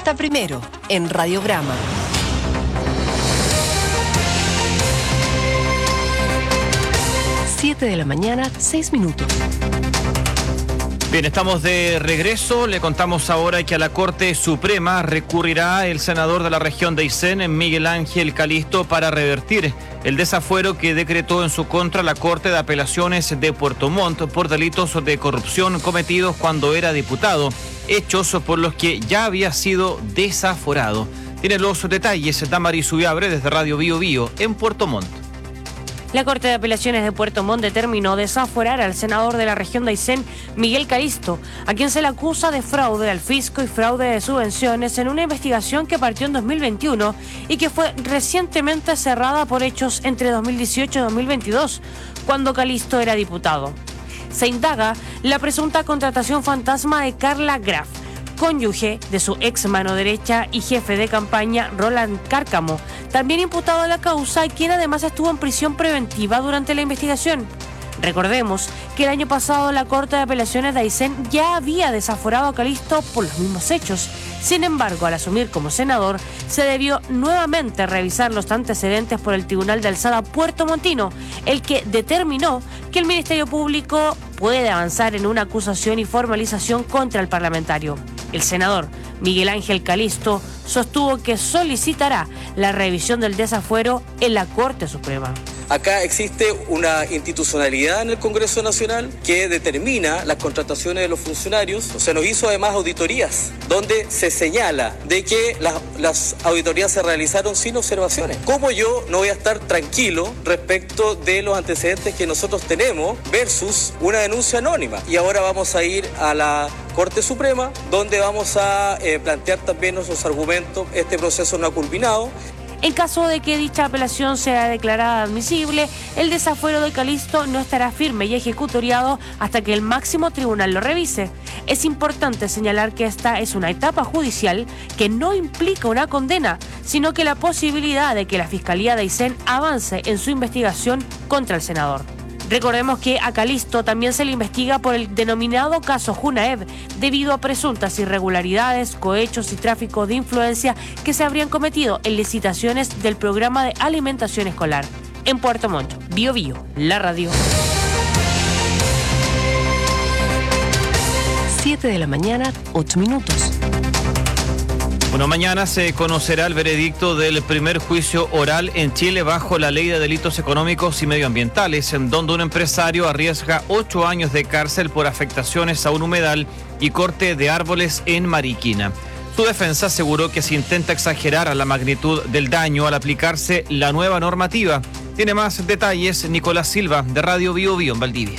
está primero en Radiograma. 7 de la mañana, 6 minutos. Bien, estamos de regreso. Le contamos ahora que a la Corte Suprema recurrirá el senador de la región de Aysén, Miguel Ángel Calisto, para revertir el desafuero que decretó en su contra la Corte de Apelaciones de Puerto Montt por delitos de corrupción cometidos cuando era diputado, hechos por los que ya había sido desaforado. Tiene los detalles Damaris Ubiabre desde Radio Bio Bio en Puerto Montt. La Corte de Apelaciones de Puerto Montt determinó desaforar al senador de la región de Aysén, Miguel Calisto, a quien se le acusa de fraude al fisco y fraude de subvenciones en una investigación que partió en 2021 y que fue recientemente cerrada por hechos entre 2018 y 2022, cuando Calisto era diputado. Se indaga la presunta contratación fantasma de Carla Graf, cónyuge de su ex mano derecha y jefe de campaña Roland Cárcamo, también imputado a la causa y quien además estuvo en prisión preventiva durante la investigación. Recordemos que el año pasado la Corte de Apelaciones de Aysén ya había desaforado a Calisto por los mismos hechos. Sin embargo, al asumir como senador, se debió nuevamente revisar los antecedentes por el Tribunal de Alzada puertomontino, el que determinó que el Ministerio Público puede avanzar en una acusación y formalización contra el parlamentario. El senador Miguel Ángel Calisto sostuvo que solicitará la revisión del desafuero en la Corte Suprema. Acá existe una institucionalidad en el Congreso Nacional que determina las contrataciones de los funcionarios. Se nos hizo además auditorías, donde se señala de que las auditorías se realizaron sin observaciones. ¿Cómo yo no voy a estar tranquilo respecto de los antecedentes que nosotros tenemos versus una denuncia anónima? Y ahora vamos a ir a la Corte Suprema, donde vamos a plantear también nuestros argumentos. Este proceso no ha culminado. En caso de que dicha apelación sea declarada admisible, el desafuero de Calisto no estará firme y ejecutoriado hasta que el máximo tribunal lo revise. Es importante señalar que esta es una etapa judicial que no implica una condena, sino que la posibilidad de que la Fiscalía de Aysén avance en su investigación contra el senador. Recordemos que a Calisto también se le investiga por el denominado caso Junaev, debido a presuntas irregularidades, cohechos y tráfico de influencia que se habrían cometido en licitaciones del programa de alimentación escolar. En Puerto Montt, Bio Bio, la radio. 7 de la mañana, 8 minutos. Bueno, mañana se conocerá el veredicto del primer juicio oral en Chile bajo la Ley de Delitos Económicos y Medioambientales, en donde un empresario arriesga 8 años de cárcel por afectaciones a un humedal y corte de árboles en Mariquina. Su defensa aseguró que se intenta exagerar a la magnitud del daño al aplicarse la nueva normativa. Tiene más detalles Nicolás Silva, de Radio Bio Bio en Valdivia.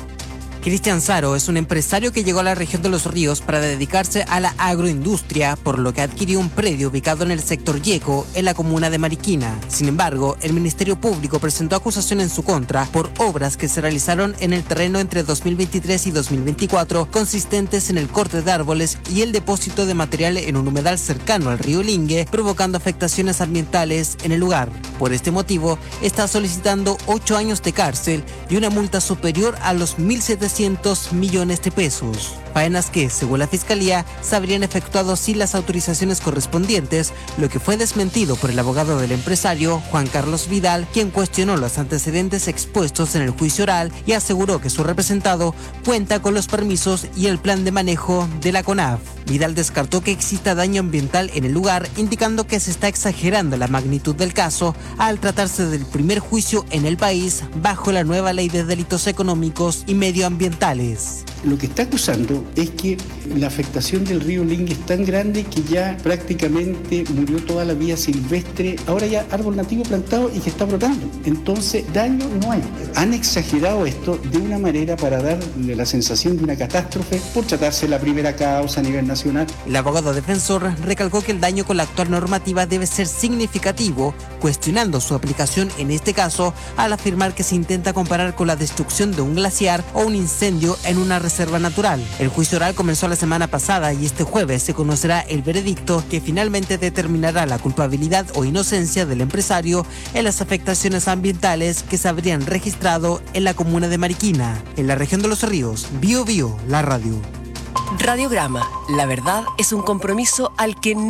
Cristian Saro es un empresario que llegó a la región de Los Ríos para dedicarse a la agroindustria, por lo que adquirió un predio ubicado en el sector Yeco, en la comuna de Mariquina. Sin embargo, el Ministerio Público presentó acusación en su contra por obras que se realizaron en el terreno entre 2023 y 2024, consistentes en el corte de árboles y el depósito de material en un humedal cercano al río Lingue, provocando afectaciones ambientales en el lugar. Por este motivo, está solicitando 8 años de cárcel y una multa superior a los 1.700 millones de pesos. Faenas que, según la Fiscalía, se habrían efectuado sin las autorizaciones correspondientes, lo que fue desmentido por el abogado del empresario, Juan Carlos Vidal, quien cuestionó los antecedentes expuestos en el juicio oral y aseguró que su representado cuenta con los permisos y el plan de manejo de la CONAF. Vidal descartó que exista daño ambiental en el lugar, indicando que se está exagerando la magnitud del caso al tratarse del primer juicio en el país bajo la nueva Ley de Delitos Económicos y Medioambientales. Lo que está acusando es que la afectación del río Lingue es tan grande que ya prácticamente murió toda la vida silvestre, ahora ya árbol nativo plantado y que está brotando. Entonces, daño no hay. Han exagerado esto de una manera para darle la sensación de una catástrofe por tratarse la primera causa a nivel nacional. El abogado defensor recalcó que el daño con la actual normativa debe ser significativo, cuestionando su aplicación en este caso al afirmar que se intenta comparar con la destrucción de un glaciar o un incendio en una reserva natural. El juicio oral comenzó la semana pasada y este jueves se conocerá el veredicto que finalmente determinará la culpabilidad o inocencia del empresario en las afectaciones ambientales que se habrían registrado en la comuna de Mariquina, en la región de Los Ríos. Bio Bio, la radio. Radiograma, la verdad es un compromiso al que